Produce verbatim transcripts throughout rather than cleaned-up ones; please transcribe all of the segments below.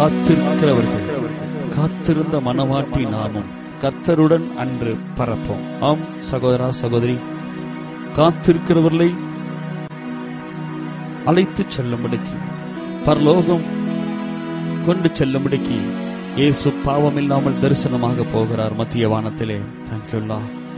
காத்திருக்கிறவர்கள் காத்திருந்த மனவாட்டி நாமும் கர்த்தருடன் அன்று பரப்போம். ஆம் சகோதரா சகோதரி, காத்திருக்கிறவர்களை அழைத்து செல்லும்படிக்கு, பரலோகம் கொண்டு செல்லும்படிக்கு இயேசு பாவம் இல்லாமல் தரிசனமாக போகிறார் மத்திய வானத்திலே. தேங்க்யூல்லா.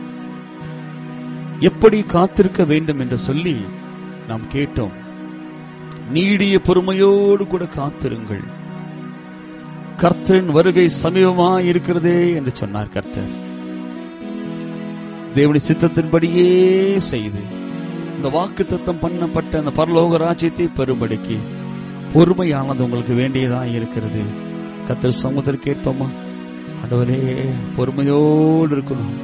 எப்படி காத்திருக்க வேண்டும் என்று சொல்லி நாம் கேட்டோம். நீடிய பொறுமையோடு கூட காத்திருங்கள், கர்த்தரின் வருகை சமீபமாய் இருக்கிறதே என்று சொன்னார். கர்த்தர் தேவனுடைய சித்தத்தின்படியே செய்து இந்த வாக்குத்தத்தம் பண்ணப்பட்ட அந்த பரலோக ராஜ்யத்தை பெறும்படிக்கு பொறுமையானது உங்களுக்கு வேண்டியதாக இருக்கிறது. கர்த்தர் சமூகத்தில் கேட்போமா? ஆண்டவரே, பொறுமையோடு இருக்கணும்.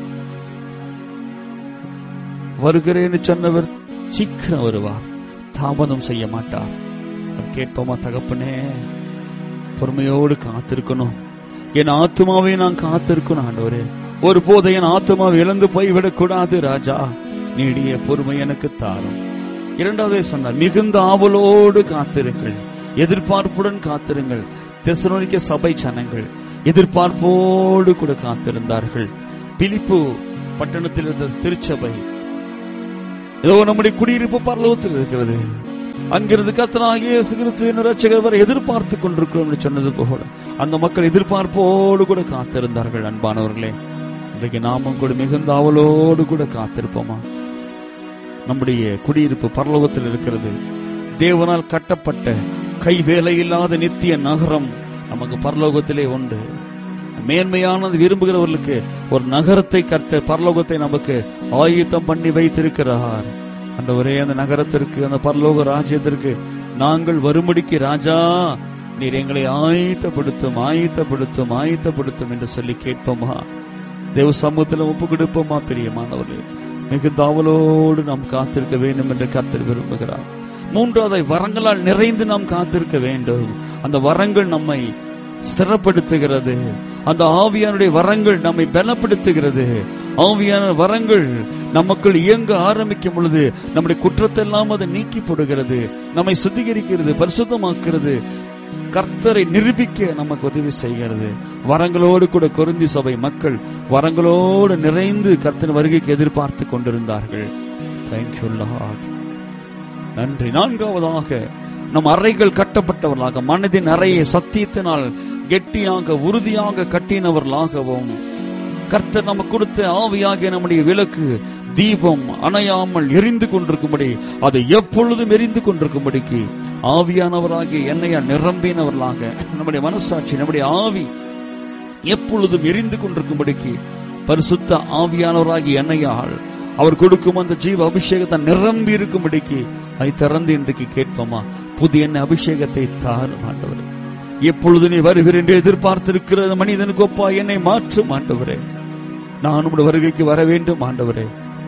வருகிறேன்னு சொன்னவர் சீக்கிரம் வருவார், தாமதம் செய்ய மாட்டார். கேட்போமா? தகப்பனே, பொறுமையோடு காத்திருக்கணும். என் ஆத்மாவை நான் காத்திருக்கணும் ஆண்டவரே. ஒரு போதை என் ஆத்மாவை இழந்து போய்விடக் கூடாது ராஜா, நீடிய பொறுமை எனக்கு தாரும். இரண்டாவதே சொன்னார், மிகுந்த ஆவலோடு காத்திருங்கள், எதிர்பார்ப்புடன் காத்திருங்கள். தெசலோனிக்க சபை ஜனங்கள் எதிர்பார்ப்போடு கூட காத்திருந்தார்கள். பிலிப்பு பட்டணத்தில் இருந்த திருச்சபை, ஏதோ நம்முடைய குடியிருப்பு பரலோகத்தில் இருக்கிறது, அங்கிருந்து கர்த்தராகிய இயேசு கிறிஸ்து ரட்சகர் வரை எதிர்பார்த்து கொண்டிருக்கிறோம் சொன்னது போல அந்த மக்கள் எதிர்பார்ப்போடு கூட காத்திருந்தார்கள். அன்பானவர்களே, இன்றைக்கு நாமும் கூட மிகுந்த ஆவலோடு கூட காத்திருப்போமா? நம்முடைய குடியிருப்பு பரலோகத்தில் இருக்கிறது. தேவனால் கட்டப்பட்ட கைவேலை இல்லாத நித்திய நகரம் நமக்கு பரலோகத்திலே உண்டு. மேன்மையானது விரும்புகிறவர்களுக்கு ஒரு நகரத்தை கர்த்தர் பரலோகத்தை நமக்கு ஆயத்தம் பண்ணி வைத்திருக்கிறார். ஆண்டவரே, அந்த நகரத்திற்கு, அந்த பரலோக ராஜ்யத்திற்கு நாங்கள் வரும்படிக்கு ராஜா நீர் எங்களை ஆயத்தப்படுத்தும் ஆயத்தப்படுத்தும் ஆயத்தப்படுத்தும் என்று சொல்லி கேட்போமா? தேவ சமூகத்தில் ஒப்பு கொடுப்போமா? பிரியமானவர்களே, மிகுந்த ஆவலோடு நாம் காத்திருக்க வேண்டும் என்று கர்த்தர் விரும்புகிறார். மூன்றாவது, வரங்களால் நிறைந்து நாம் காத்திருக்க வேண்டும். அந்த வரங்கள் நம்மை ஸ்திரப்படுத்துகிறது. அந்த ஆவியானுடைய வரங்கள் நம்மை பலப்படுத்துகிறது. ஆவியான வரங்கள் நமக்குள் இயங்க ஆரம்பிக்கும் பொழுது நம்முடைய குற்றத்தை எல்லாம் அதை நீக்கி போடுகிறது, நம்மை சுத்திகரிக்கிறது, பரிசுத்தமாக்குறது, கர்த்தரை நிரூபிக்க நமக்கு உதவி செய்கிறது. வரங்களோடு கூட கொரிந்தி சபை மக்கள் வரங்களோடு நிறைந்து கர்த்தர் வருகைக்கு எதிர்பார்த்து கொண்டிருந்தார்கள். தேங்க்யூ லார்ட், நன்றி. நான்காவதாக, நம் அறைகள் கட்டப்பட்டவர்களாக, மனதின் அறையை சத்தியத்தினால் கெட்டியாக உறுதியாக கட்டினவர்களாகவும், கர்த்தர் நமக்கு கொடுத்த ஆவியாகிய நம்முடைய விளக்கு தீபம் அணையாமல் எரிந்து கொண்டிருக்கும்படி, அது எப்பொழுதும் எரிந்து கொண்டிருக்கும்படிக்கு ஆவியானவராகிய எண்ணெயால் நிரம்பினவர்களாக, நம்முடைய மனசாட்சி நம்முடைய ஆவி எப்பொழுதும் எரிந்து கொண்டிருக்கும்படிக்கு பரிசுத்த ஆவியானவராகிய எண்ணெயால் அவர் கொடுக்கும் அந்த ஜீவ அபிஷேகத்தை நிரம்பி இருக்கும்படிக்கு அதை திறந்து இன்றைக்கு கேட்போமா? புதிய எண்ணெய் அபிஷேகத்தை தாரும் ஆண்டவரே. எப்பொழுது நீ வருகிறேன் என்று எதிர்பார்த்திருக்கிற மனிதனுக்கு ஒப்பா என்னை மாற்றும் ஆண்டவரே. நான் உம்முடைய வருகைக்கு வர வேண்டும் ஆண்டவரே.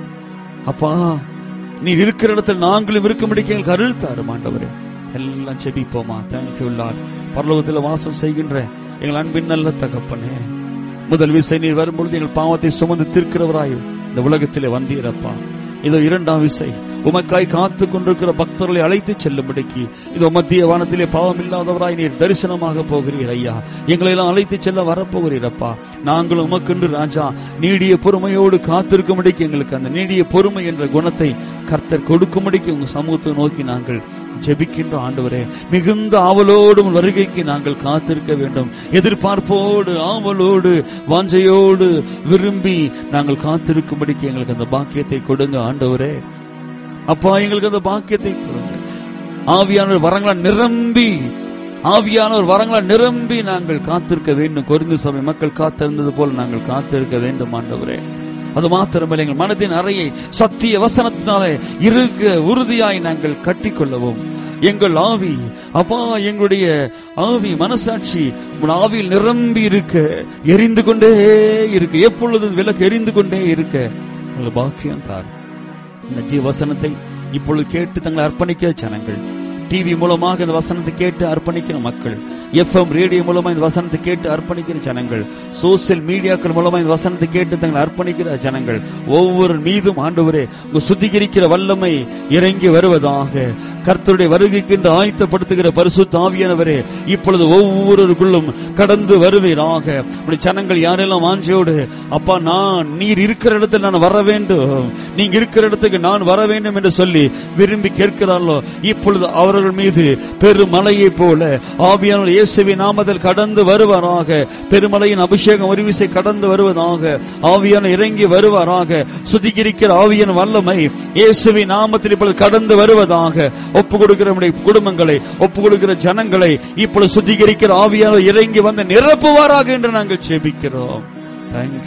அப்பா, நீ இருக்கிற இடத்தில் நாங்களும் இருக்கும்படிக்கு எங்களுக்கு அருள் தாரும் ஆண்டவரே. எல்லாம் செபிப்போமா? Thank you Lord. பரலோகத்தில் வாசம் செய்கின்ற எங்கள் அன்பின் நல்ல தகப்பனே, முதல் விசை நீர் வரும்பொழுது எங்கள் பாவத்தை சுமந்து தீர்க்கிறவராயும் இந்த உலகத்திலே வந்தீரப்பா. இதோ இரண்டாம் விசை உமக்காய் காத்து கொண்டிருக்கிற பக்தர்களை அழைத்து செல்லும்படிக்கு இதோ மத்திய வானத்திலே பாவம் இல்லாதவராய் நீர் தரிசனமாக போகிறீர் ஐயா. எங்களை எல்லாம் அழைத்து செல்ல வரப்போகிறீரப்பா. நாங்களும் உமக்கென்று ராஜா நீடிய பொறுமையோடு காத்திருக்கும்படிக்கு எங்களுக்கு அந்த நீடிய பொறுமை என்ற குணத்தை கர்த்தர் கொடுக்கும்படிக்கு உங்க சமூகத்தை நோக்கி நாங்கள் ஜெபிக்கின்ற ஆண்டவரே, மிகுந்த ஆவலோடு வருகைக்கு நாங்கள் காத்திருக்க வேண்டும். எதிர்பார்ப்போடு ஆவலோடு வாஞ்சையோடு விரும்பி நாங்கள் காத்திருக்கும்படிக்கு எங்களுக்கு அந்த பாக்கியத்தை கொடுங்க ஆண்டவரே. அப்பா, எங்களுக்கு அந்த பாக்கியத்தை கொடுங்க. ஆவியானவர் வரங்களால் நிரம்பி ஆவியானவர் வரங்களால் நிரம்பி நாங்கள் காத்திருக்க வேண்டும். கொரிந்து சபை மக்கள் காத்திருந்தது போல நாங்கள் காத்திருக்க வேண்டும் ஆண்டவரே. அது மாத்திரமல்ல, எங்கள் மனதின் அறையை சத்திய வசனத்தினாலே இருக உறுதியாய் நாங்கள் கட்டிக்கொள்ளவும் எங்கள் ஆவி அப்பா, எங்களுடைய ஆவி மனசாட்சி ஆவியில் நிரம்பி இருக்க, எரிந்து கொண்டே இருக்க, எப்பொழுதும் விளக்கு எரிந்து கொண்டே இருக்க எங்கள் பாக்கியம் தார். இந்த ஜீவ வசனத்தை இப்பொழுது கேட்டு தங்களை அர்ப்பணிக்க ஜனங்கள் டிவி மூலமாக இந்த வசனத்தை கேட்டு அர்ப்பணிக்கிற மக்கள், எஃப்எம் ரேடியோ மூலமா இந்த வசனத்தை கேட்டு அர்ப்பணிக்கிற ஜனங்கள், சோசியல் மீடியாக்கள் மூலமா இந்த வசனத்தை கேட்டு தங்களை அர்ப்பணிக்கிற ஜனங்கள் ஒவ்வொரு மீதும் ஆண்டவரே உங்க சுத்திகரிக்கிற வல்லமை இறங்கி வருவதாக. கர்த்தருடைய வருகைக்கு என்று ஆயத்தப்படுத்துகிற பரிசுத்த ஆவியானவரே இப்பொழுது ஒவ்வொருவருக்குள்ளும் கடந்து வருவீராக. ஜனங்கள் யாரெல்லாம் வாஞ்சையோடு அப்பா நான் நீர் இருக்கிற இடத்துல நான் வர வேண்டும், நீங்க இருக்கிற இடத்துக்கு நான் வர வேண்டும் என்று சொல்லி விரும்பி கேட்கிறார்களோ இப்பொழுது அவர்கள் மீது பெருமலையை போல ஆவியானவர் இயேசுவின் நாமத்தில் கடந்து வருவாராக. பெருமலையின் அபிஷேகம் ஒரு விசை கடந்து வருவதாக. ஆவியான இறங்கி வருவாராக. சுத்திகரிக்கிற ஆவியான வல்லமை இயேசுவின் நாமத்தில் இப்பொழுது கடந்து வருவதாக. ஒப்பு கொடுக்கிற குடும்பங்களை, ஒப்பு கொடுக்கிற ஜனங்களை இப்பொழுது சுத்திகரிக்கிற ஆவியானவர் இறங்கி வந்து நிரப்புவாராக என்று நாங்கள் ஜெபிக்கிறோம்.